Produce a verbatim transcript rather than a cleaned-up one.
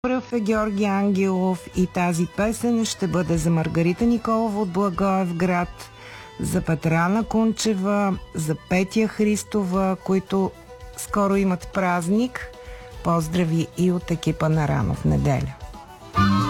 Пръв е Георги Ангелов и тази песен ще бъде за Маргарита Николова от Благоевград, за Петрана Кунчева, за Петя Христова, които скоро имат празник. Поздрави и от екипа на Рано в неделя.